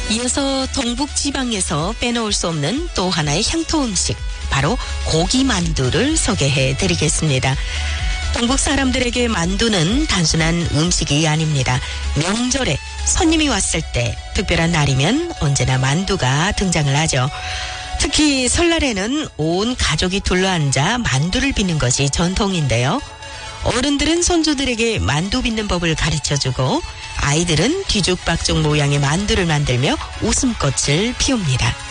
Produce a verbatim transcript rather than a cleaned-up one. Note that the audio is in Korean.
이어서 동북지방에서 빼놓을 수 없는 또 하나의 향토 음식, 바로 고기만두를 소개해 드리겠습니다. 동북 사람들에게 만두는 단순한 음식이 아닙니다. 명절에 손님이 왔을 때, 특별한 날이면 언제나 만두가 등장을 하죠. 특히 설날에는 온 가족이 둘러앉아 만두를 빚는 것이 전통인데요. 어른들은 손주들에게 만두 빚는 법을 가르쳐주고 아이들은 뒤죽박죽 모양의 만두를 만들며 웃음꽃을 피웁니다.